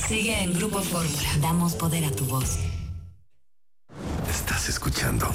Sigue en Grupo Fórmula. Damos poder a tu voz. Estás escuchando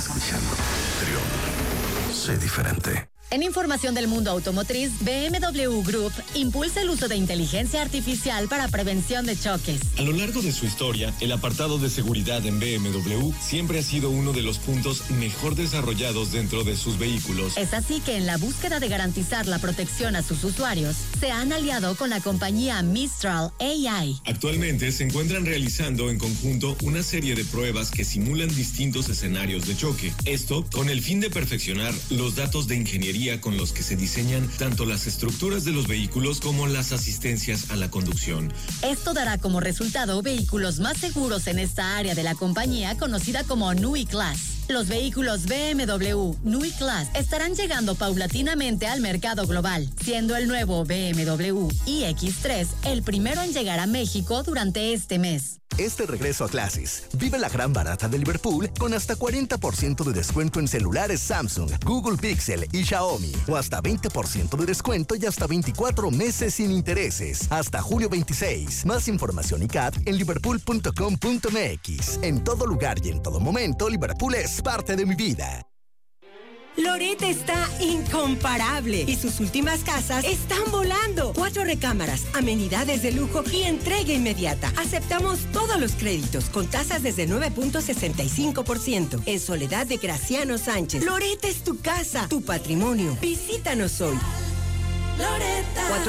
Trión. Sé diferente. En información del mundo automotriz, BMW Group impulsa el uso de inteligencia artificial para prevención de choques. A lo largo de su historia, el apartado de seguridad en BMW siempre ha sido uno de los puntos mejor desarrollados dentro de sus vehículos. Es así que en la búsqueda de garantizar la protección a sus usuarios, se han aliado con la compañía Mistral AI. Actualmente se encuentran realizando en conjunto una serie de pruebas que simulan distintos escenarios de choque. Esto con el fin de perfeccionar los datos de ingeniería con los que se diseñan tanto las estructuras de los vehículos como las asistencias a la conducción. Esto dará como resultado vehículos más seguros en esta área de la compañía conocida como Neue Klasse. Los vehículos BMW Neue Klasse estarán llegando paulatinamente al mercado global, siendo el nuevo BMW iX3 el primero en llegar a México durante este mes. Este regreso a clases, vive la gran barata de Liverpool con hasta 40% de descuento en celulares Samsung, Google Pixel y Xiaomi. O hasta 20% de descuento y hasta 24 meses sin intereses. Hasta julio 26. Más información y CAT en liverpool.com.mx. En todo lugar y en todo momento, Liverpool es parte de mi vida. Loret está incomparable y sus últimas casas están volando. 4 recámaras, amenidades de lujo y entrega inmediata. Aceptamos todos los créditos con tasas desde 9.65%. En Soledad de Graciano Sánchez. Loret es tu casa, tu patrimonio. Visítanos hoy. Loretta.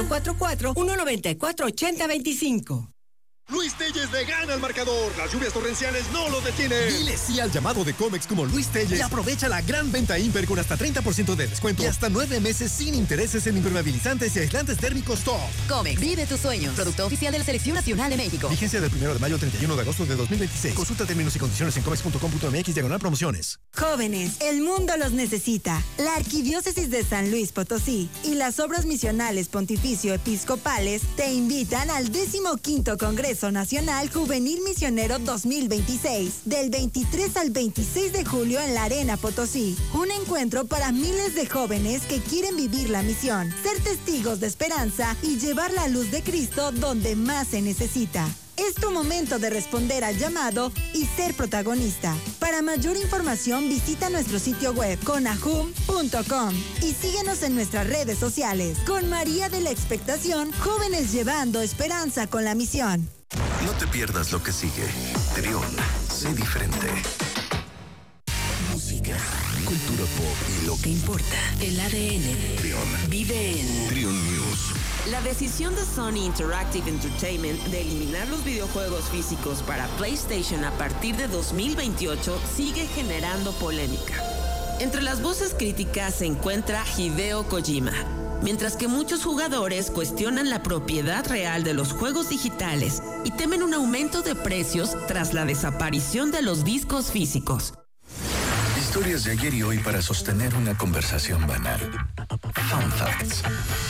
444-194-8025. Luis Telles le gana al marcador. Las lluvias torrenciales no lo detienen. Dile sí al llamado de Comex como Luis Telles y aprovecha la gran venta Imper con hasta 30% de descuento y hasta 9 meses sin intereses en impermeabilizantes y aislantes térmicos top. Comex, vive tus sueños. Producto oficial de la Selección Nacional de México. Vigencia del 1 de mayo al 31 de agosto de 2026. Consulta términos y condiciones en comex.com.mx/promociones. Jóvenes, el mundo los necesita. La Arquidiócesis de San Luis Potosí y las Obras Misionales Pontificio Episcopales te invitan al 15º Congreso Nacional Juvenil Misionero 2026, del 23 al 26 de julio en la Arena Potosí. Un encuentro para miles de jóvenes que quieren vivir la misión, ser testigos de esperanza y llevar la luz de Cristo donde más se necesita. Es tu momento de responder al llamado y ser protagonista. Para mayor información visita nuestro sitio web conajum.com y síguenos en nuestras redes sociales. Con María de la Expectación, jóvenes llevando esperanza con la misión. No te pierdas lo que sigue. Trión, sé diferente. Música, cultura pop y lo que importa. El ADN. Trión. Vive en Trión News. La decisión de Sony Interactive Entertainment de eliminar los videojuegos físicos para PlayStation a partir de 2028 sigue generando polémica. Entre las voces críticas se encuentra Hideo Kojima, mientras que muchos jugadores cuestionan la propiedad real de los juegos digitales y temen un aumento de precios tras la desaparición de los discos físicos. Historias de ayer y hoy para sostener una conversación banal. Fun Facts.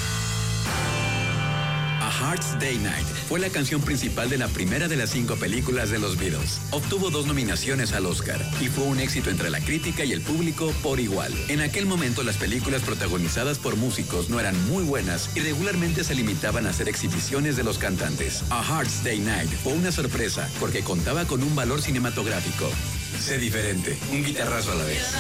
A Hard Day's Night fue la canción principal de la primera de las 5 películas de los Beatles. Obtuvo 2 nominaciones al Oscar y fue un éxito entre la crítica y el público por igual. En aquel momento las películas protagonizadas por músicos no eran muy buenas y regularmente se limitaban a hacer exhibiciones de los cantantes. A Hard Day's Night fue una sorpresa porque contaba con un valor cinematográfico. Sé diferente, un guitarrazo a la vez.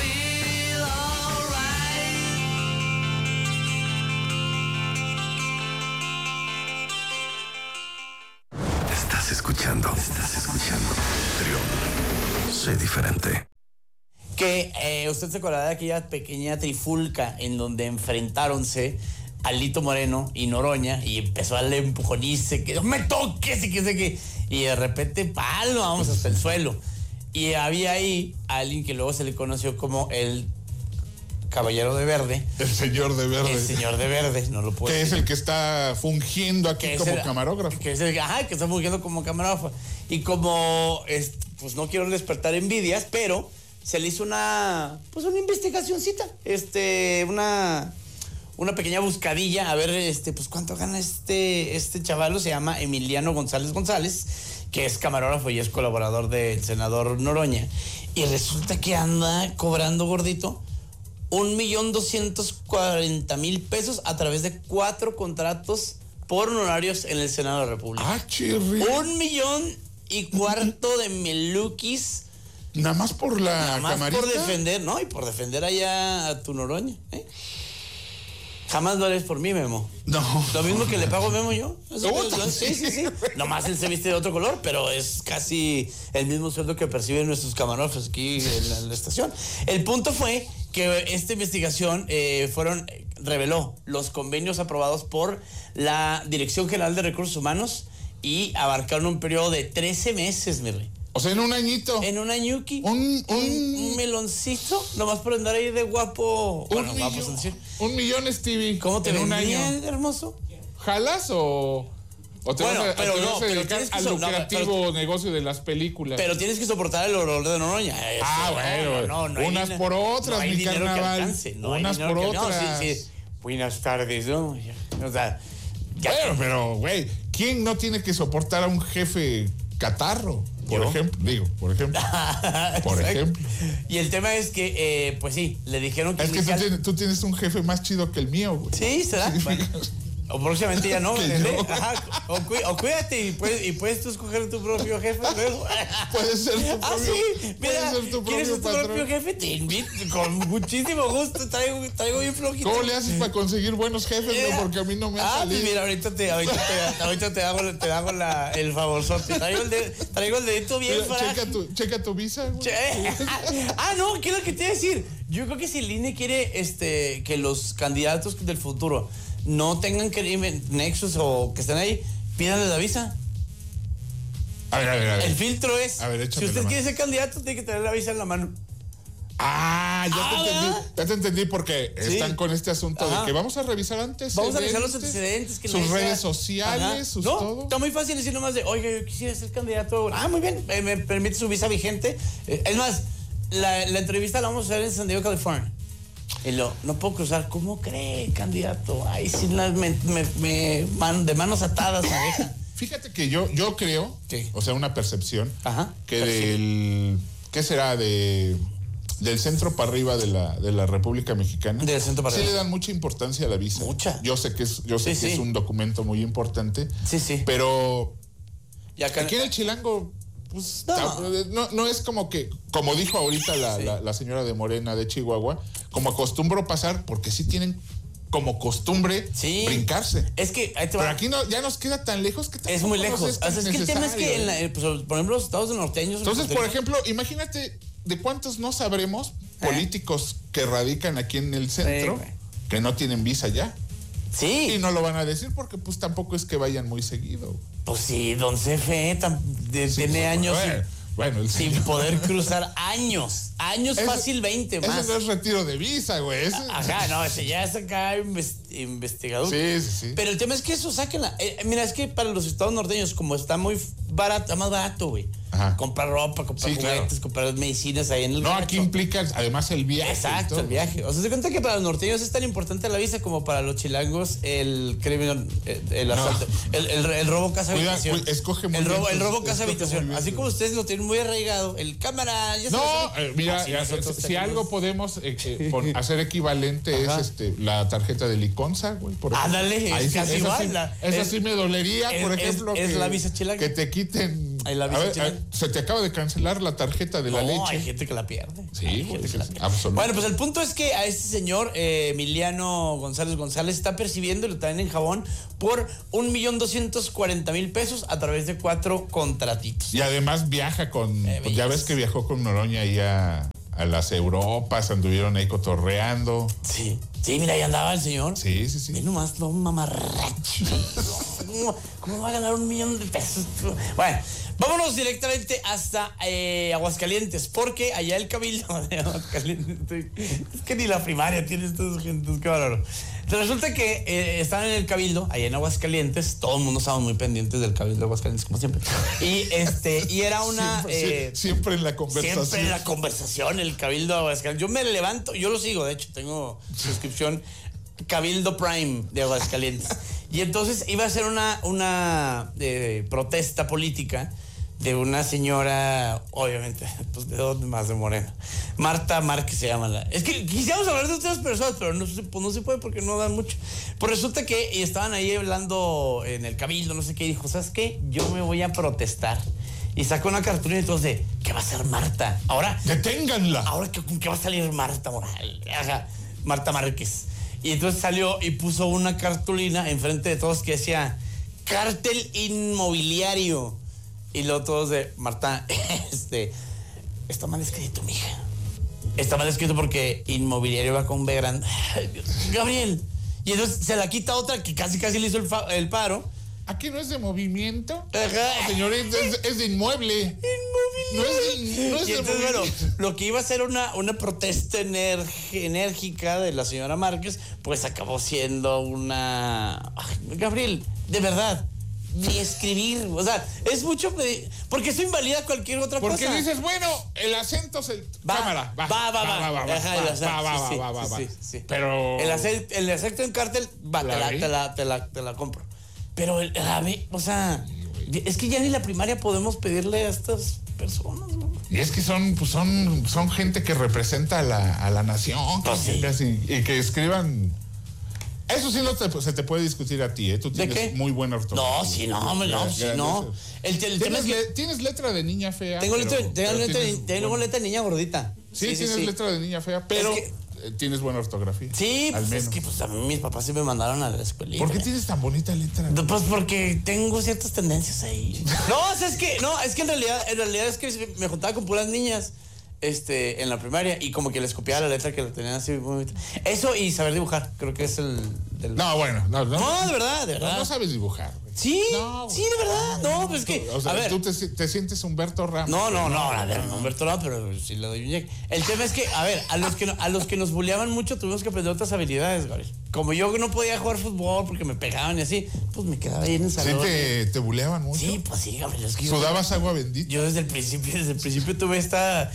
Estás escuchando Trión, sé diferente. Que usted se acordará de aquella pequeña trifulca en donde enfrentáronse Alito Moreno y Noroña y empezó a darle empujonice, que no me toques y que sé que, y de repente palo, vamos hasta el suelo. Y había ahí alguien que luego se le conoció como el Caballero de Verde. El señor de verde. El señor de verde, no lo puedo decir. decir. Es el que está fungiendo aquí como camarógrafo. Que está fungiendo como camarógrafo. Y como, pues no quiero despertar envidias, pero se le hizo una investigacioncita. Una pequeña buscadilla, a ver, pues cuánto gana este chavalo. Se llama Emiliano González, que es camarógrafo y es colaborador del senador Noroña. Y resulta que anda cobrando, gordito, 1,240,000 pesos a través de 4 contratos por honorarios en el Senado de la República. Ah, chirri. 1.4 millones de melukis. Nada más por la camarita. Por defender, ¿no? Y por defender allá a tu Noroña, ¿eh? Jamás lo harías por mí, Memo. No. Lo mismo que le pago a Memo yo. Sí. Nomás él se viste de otro color, pero es casi el mismo sueldo que perciben nuestros camarógrafos aquí en la estación. El punto fue que esta investigación reveló los convenios aprobados por la Dirección General de Recursos Humanos y abarcaron un periodo de 13 meses, mi rey. O sea, en un añito. En un añuki. Un meloncito. Nomás por andar ahí de guapo. Bueno, guapo, decir. 1 millón, Stevie. ¿Cómo te en vendría, un año? Hermoso? ¿Jalas o te vas a dedicar al lucrativo negocio de las películas? Pero tienes que soportar el olor de Noroña. No, unas por otras, mi carnaval. Unas por otras. Sí. Buenas tardes, ¿no? O sea, pero, güey, ¿quién no tiene que soportar a un jefe catarro? Por ejemplo. Y el tema es que, pues sí, le dijeron que... Es que tú tienes un jefe más chido que el mío, güey. Sí, ¿será? Bueno, o próximamente ya no, Ajá. O cuídate y puedes tú escoger tu propio jefe luego. Puede ser tu propio, sí, mira, ¿quieres ser tu propio jefe? Te invito, con muchísimo gusto, traigo bien flojito. ¿Cómo le haces para conseguir buenos jefes? No, porque a mí no me ha salido. Pues mira, ahorita te hago el favorzote. Traigo el dedito bien frágil. Checa tu visa, güey. No, ¿qué es lo que te iba a decir? Yo creo que si el INE quiere que los candidatos del futuro no tengan que nexos o que estén ahí, pídanle la visa. A ver. El filtro es, si usted quiere ser candidato, tiene que tener la visa en la mano. Ya te entendí porque están con este asunto de que vamos a revisar antecedentes. Vamos a revisar los antecedentes. Sus redes sociales, todo. Está muy fácil decir nomás oiga, yo quisiera ser candidato. Muy bien, me permite su visa vigente. Es más, la entrevista la vamos a hacer en San Diego, California. Y no puedo cruzar. ¿Cómo cree, candidato? Ay, sí, de manos atadas me deja. Fíjate que yo creo, o sea, una percepción, que ¿qué será? Del centro para arriba de la República Mexicana. Del centro para arriba. Sí le dan mucha importancia a la visa. Mucha. Yo sé que es un documento muy importante. Sí. Pero aquí en el Chilango, pues, no es como dijo ahorita la señora de Morena de Chihuahua, como acostumbro pasar, porque sí tienen como costumbre brincarse. Es que ahí te va. Pero aquí ya nos queda tan lejos que es muy lejos. Es que el tema es que, por ejemplo, los estados norteños. Entonces, por ejemplo, imagínate de cuántos no sabremos políticos que radican aquí en el centro que no tienen visa ya. Sí. Y no lo van a decir porque pues tampoco es que vayan muy seguido. Pues sí, don CFE tiene años sin poder cruzar años fácil 20 más. Ese no es retiro de visa, güey. Ese ya es acá investigador. Sí. Pero el tema es que eso sáquenla. Mira, es que para los estados norteños, como está muy barato, está más barato, güey. Comprar ropa, comprar juguetes, comprar medicinas ahí en el aquí implica además el viaje. Exacto, el viaje. O sea, se cuenta que para los norteños es tan importante la visa como para los chilangos el crimen, el asalto, el robo casa habitación. Escoge muy el robo casa habitación. Así como ustedes lo tienen muy arraigado, el cámara. Mira, si algo podemos hacer equivalente es la tarjeta de Liconza, güey. Ándale, es casi igual. Esa sí me dolería, por ejemplo. Es la visa chilanga. Que te quiten. Se te acaba de cancelar la tarjeta de la leche. No, hay gente que la pierde. Sí, absolutamente. Bueno, pues el punto es que a este señor, Emiliano González, está percibiendo, y lo traen en jabón, por 1.240.000 pesos a través de 4 contratitos. Y además viaja ya ves que viajó con Noroña ahí a las Europas, anduvieron ahí cotorreando. Sí, mira, ahí andaba el señor. Sí. Ve nomás lo mamarracho. ¿Cómo va a ganar 1 millón de pesos? Bueno, vámonos directamente hasta Aguascalientes, porque allá el cabildo de Aguascalientes, es que ni la primaria tiene estos gentes, qué bárbaro. Resulta que están en el cabildo, allá en Aguascalientes, todo el mundo estamos muy pendientes del cabildo de Aguascalientes, como siempre. Y era una... Siempre en la conversación. Siempre en la conversación, el cabildo de Aguascalientes. Yo me levanto, yo lo sigo, de hecho, tengo suscripción Cabildo Prime de Aguascalientes. Y entonces iba a ser una protesta política de una señora, obviamente, pues de dónde más, de Morena. Marta Márquez se llama. Es que quisiéramos hablar de otras personas, pero no se puede porque no dan mucho. Pues resulta que estaban ahí hablando en el cabildo, no sé qué, y dijo, ¿sabes qué? Yo me voy a protestar. Y sacó una cartulina entonces de, ¿qué va a hacer Marta? Ahora, ¡deténganla! Ahora, ¿qué va a salir Marta Moral? O sea, Marta Márquez. Y entonces salió y puso una cartulina enfrente de todos que decía, cártel inmobiliario. Y luego todos de, Marta, está mal escrito, mija. Está mal escrito porque inmobiliario va con B grande. Gabriel. Y entonces se la quita otra que casi le hizo el paro. ¿Aquí no es de movimiento? Ajá. No, señorita, es de inmueble. Inmobiliario. No es y de entonces, movimiento. bueno, lo que iba a ser una protesta enérgica de la señora Márquez, pues acabó siendo una... Ay, Gabriel, de verdad, ni escribir, o sea, es mucho pedir, porque eso invalida cualquier otra cosa. Porque dices, bueno, el acento se... Va. Pero... El acento en cártel, va, te la compro. Pero, o sea, es que ya ni la primaria podemos pedirle a estas personas, ¿no? Y es que son gente que representa a la nación. Pues sí. Y que escriban... Eso sí se te puede discutir a ti, ¿eh? Tú tienes muy buena ortografía. No. Tienes letra de niña fea. Tengo letra de niña gordita. Sí, tienes letra de niña fea, pero... tienes buena ortografía. Sí, pues es que pues, a mí mis papás sí me mandaron a la escuelita. ¿Por qué tienes tan bonita letra? Pues porque tengo ciertas tendencias ahí. Es que en realidad es que me juntaba con puras niñas en la primaria y como que les copiaba la letra que la tenían así muy... Eso y saber dibujar, creo que es el... No, bueno. No, de verdad. No sabes dibujar. Sí, de verdad. No, pues que... O sea, a ver, tú te sientes Humberto Ramos. No, a ver, Humberto Ramos, pero sí le doy un llegue. El tema es que, a ver, a los que nos bulleaban mucho tuvimos que aprender otras habilidades, Gabriel. Como yo no podía jugar fútbol porque me pegaban y así, pues me quedaba ahí en el salón. ¿Sí te buleaban mucho? Sí, pues sí, Gabriel. Es que ¿sudabas agua bendita? Yo desde el principio tuve esta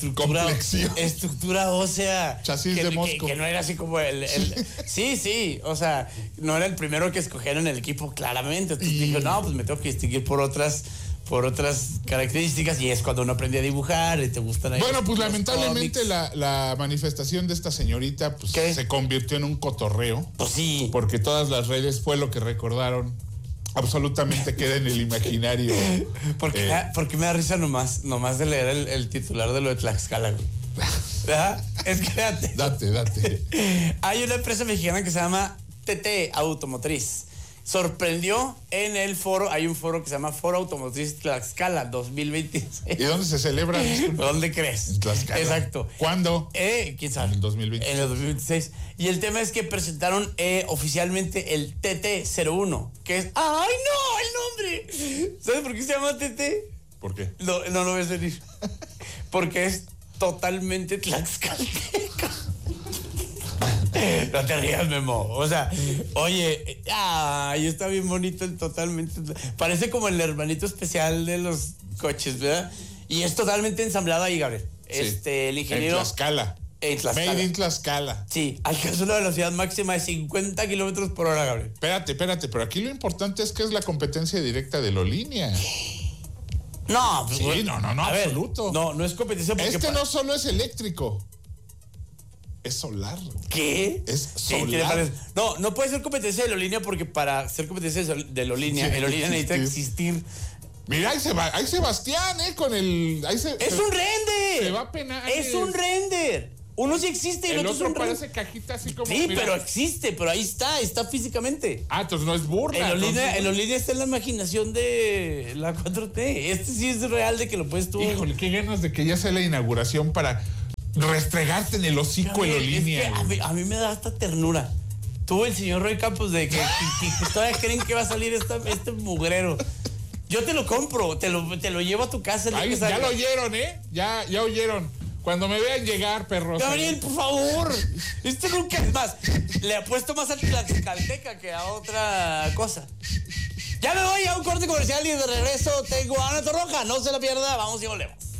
estructura ósea. Chasis de mosco. Que no era así como el sí, o sea, no era el primero que escogieron en el equipo, claramente. Entonces dije, no, pues me tengo que distinguir por otras características, y es cuando uno aprende a dibujar y te gustan ahí. Bueno, pues lamentablemente la manifestación de esta señorita pues, se convirtió en un cotorreo. Pues sí. Porque todas las redes fue lo que recordaron. Absolutamente queda en el imaginario. Porque me da risa nomás de leer el titular de lo de Tlaxcala, güey. ¿Verdad? Es que date. Hay una empresa mexicana que se llama TT Automotriz. Sorprendió en el foro, hay un foro que se llama Foro Automotriz Tlaxcala 2026. ¿Y dónde se celebra? ¿Dónde crees? En Tlaxcala. Exacto. ¿Cuándo? ¿Quién sabe? En el 2026. En el 2026. Y el tema es que presentaron oficialmente el TT01, que es... ¡Ay, no! ¡El nombre! ¿Sabes por qué se llama TT? ¿Por qué? No lo ves venir. Porque es totalmente tlaxcalteca. No te rías, Memo. O sea, oye, está bien bonito el totalmente. Parece como el hermanito especial de los coches, ¿verdad? Y es totalmente ensamblado ahí, Gabriel. Sí. El ingeniero. En Tlaxcala. Made in Tlaxcala. Sí, alcanzó una velocidad máxima de 50 kilómetros por hora, Gabriel. Espérate, pero aquí lo importante es que es la competencia directa de Lolínea. No, pues, sí, no, absoluto. No es competencia porque... no solo es eléctrico. Es solar. ¿Qué? Es solar. No puede ser competencia de Lolínea porque para ser competencia de Lolínea, el Lolínea necesita existir. Mira, ahí Sebastián, con el... ¡Es un render! Se va a penar. ¡Es un render! Uno sí existe y el otro parece cajita así como... Sí, pero existe, pero ahí está físicamente. Entonces no es burla. El Lolínea está en la imaginación de la 4T. Este sí es real de que lo puedes tú... Híjole, qué ganas de que ya sea la inauguración para... restregarte en el hocico el Lolínea. Es que a mí me da hasta ternura. Tú, el señor Roy Campos, de que todavía creen que va a salir este mugrero. Yo te lo compro, te lo llevo a tu casa. Ya lo oyeron, Ya oyeron. Cuando me vean llegar, perros. Gabriel, por favor. Esto nunca es más. Le apuesto más a Tlaxcalteca que a otra cosa. Ya me voy a un corte comercial y de regreso tengo a Ana Torroja. No se la pierda. Vamos y volvemos.